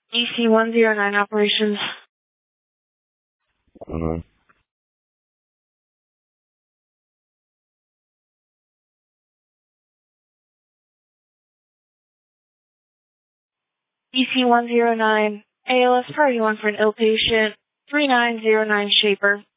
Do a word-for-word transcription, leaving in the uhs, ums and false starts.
E C one zero nine operations. Uh-huh. E C one zero nine, A L S party one for an ill patient, three nine zero nine Shaper.